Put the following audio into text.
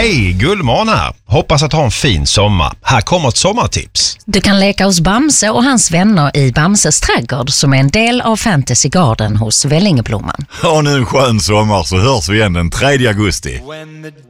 Hej, Gullman här. Hoppas att ha en fin sommar. Här kommer ett sommartips. Du kan leka hos Bamse och hans vänner i Bamses trädgård som är en del av Fantasy Garden hos Vällingeblomman. Ha nu en skön sommar så hörs vi igen den 3 augusti.